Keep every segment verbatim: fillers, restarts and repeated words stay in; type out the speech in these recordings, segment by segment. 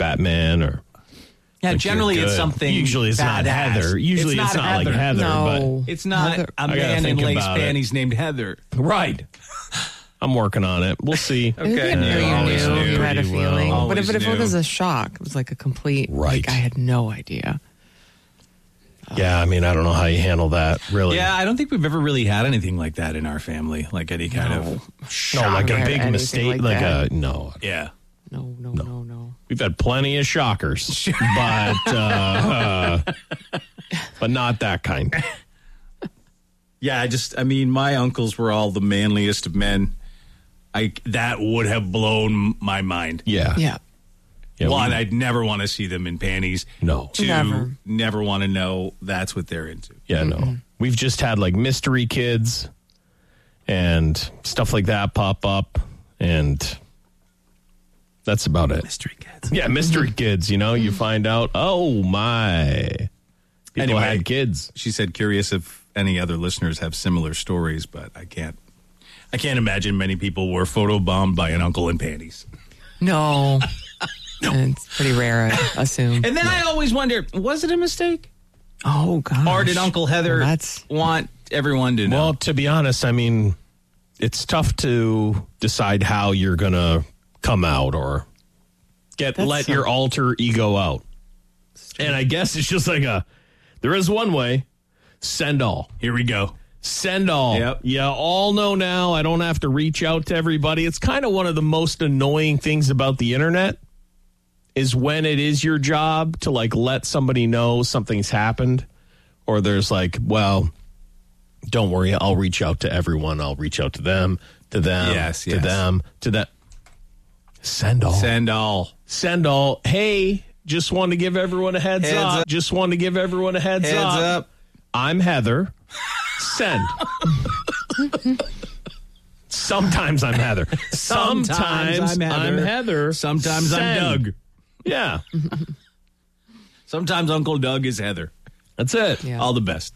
Batman or... Yeah, like generally it's something Usually it's not badass. Heather. Usually it's not, it's not like Heather. Heather, No. It's not Heather- a I gotta man in think lace about it. panties named Heather. but... Right. I'm working on it. We'll see. Maybe Okay. I knew Yeah, you always knew. knew. You had a Pretty well. feeling. But Always if, but if it knew. was a shock, it was like a complete, Right. like I had no idea. Yeah, I mean, I don't know how you handle that, really. Yeah, I don't think we've ever really had anything like that in our family, like any kind No. of No, shock. like a Had big anything mistake. like Like, that. a... No. Yeah. No, no, no, no. We've had plenty of shockers, but uh, but not that kind. Yeah, I just, I mean, my uncles were all the manliest of men. I That would have blown my mind. Yeah. Yeah. Yeah, we- One, I'd never want to see them in panties. No. Two, Never. never want to know that's what they're into. Yeah, no. We've just had like mystery kids and stuff like that pop up, and that's about it. Mystery kids. Yeah, mystery kids, you know, you find out, oh my. People Anyway. had kids. She said, curious if any other listeners have similar stories, but I can't. I can't imagine many people were photobombed by an uncle in panties. No. It's pretty rare, I assume. And then I always wonder, was it a mistake? Oh, gosh. Or did Uncle Heather Well, that's... want everyone to know? Well, to be honest, I mean, it's tough to decide how you're going to come out or get That's let so- your alter ego out. And I guess it's just like a, there is one way, send all. Here we go. Send all. Yep. You all know now. I don't have to reach out to everybody. It's kind of one of the most annoying things about the internet is when it is your job to like let somebody know something's happened, or there's like, well, don't worry, I'll reach out to everyone. I'll reach out to them, to them, Yes, to yes. them, to that. Send all. Send all. Send all. Hey, just want to give everyone a heads, Heads up. up. Just want to give everyone a heads, Heads up. up. I'm Heather. Send. Sometimes I'm Heather. Sometimes, Sometimes I'm Heather. I'm Heather. Sometimes I'm Send. Doug. Yeah, Sometimes Uncle Doug is Heather. that's it. Yeah. All the best.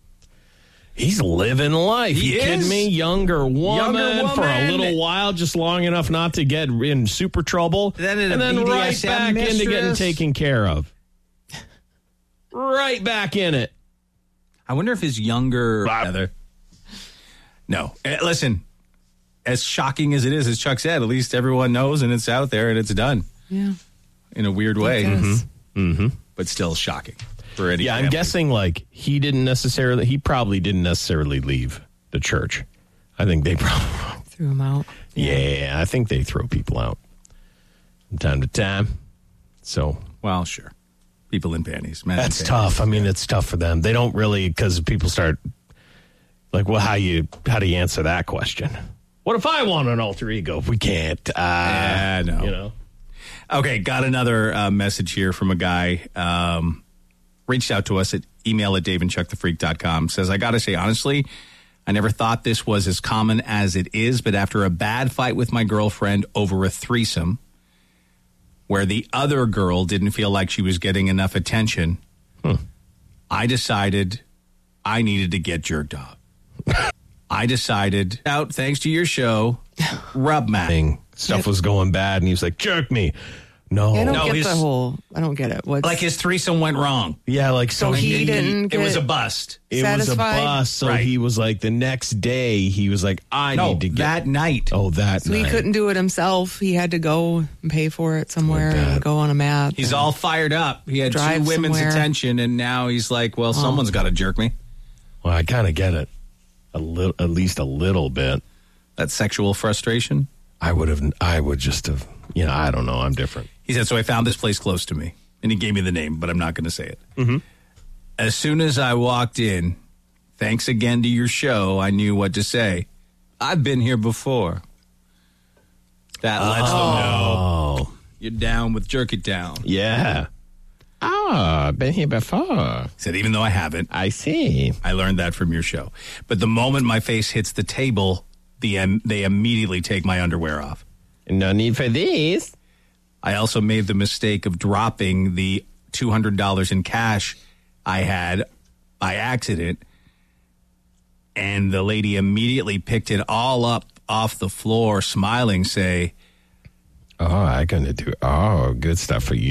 He's living life. He you kidding is. me? Younger woman, Younger for a woman. little while, just long enough not to get in super trouble, Then in a and then B D right S M back into getting mistress. taken care of. Right back in it. I wonder if his younger Bob. Heather. No. Eh, listen, as shocking as it is, as Chuck said, at least everyone knows and it's out there and it's done Yeah. in a weird way. Yes. But still shocking for any Yeah, I'm family. guessing like he didn't necessarily, he probably didn't necessarily leave the church. I think they probably, Threw him out. yeah, I think they throw people out from time to time. So Well, sure. People in panties. Men in that's panties. tough. I mean, it's tough for them. They don't really, because people start like, well, how you, how do you answer that question? What if I want an alter ego? If we can't, uh, Yeah, no. you know. Okay, got another uh, message here from a guy. Um, reached out to us at email at dave and chuck the freak dot com. Says, I got to say, honestly, I never thought this was as common as it is, but after a bad fight with my girlfriend over a threesome, where the other girl didn't feel like she was getting enough attention, I decided I needed to get jerked off. I decided, out thanks to your show, rub mat. Thing. Stuff was going bad, and he was like, jerk me. No. I don't No, get his- the whole, I don't get it. What's, Like his threesome went wrong. Yeah, like, so, So he he didn't It was get- a bust. It was a Satisfied? bust, so Right. he was like, the next day, he was like, I No, need to get... that night. Oh, that so night. he couldn't do it himself. He had to go and pay for it somewhere Like that. and go on a map. He's and- all fired up. He had two Drive women's somewhere. attention, and now he's like, well, someone's got to jerk me. Well, I kind of get it. A little, at least a little bit. That's sexual frustration. I would have, I would just have, you know, I don't know. I'm different. He said, so I found this place close to me. And he gave me the name, but I'm not going to say it. Mm-hmm. As soon as I walked in, thanks again to your show, I knew what to say. I've been here before. That lets them know Oh, you're down with Jerk It Down. yeah. Oh, been here before. He said, even though I haven't, I see. I learned that from your show. But the moment my face hits the table, the um, they immediately take my underwear off. No need for these. I also made the mistake of dropping the two hundred dollars in cash I had by accident. And the lady immediately picked it all up off the floor, smiling, say, Oh, I'm going to do, oh, good stuff for you.